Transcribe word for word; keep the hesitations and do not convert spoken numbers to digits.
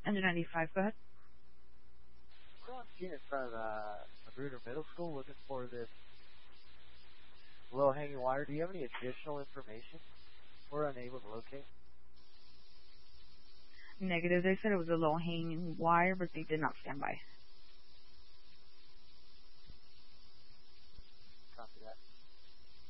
Under ninety-five, go ahead. So I'm seen in front of uh, Magruder Middle School looking for this low-hanging wire. Do you have any additional information we're unable to locate? Negative. They said it was a low-hanging wire, but they did not stand by. Copy that.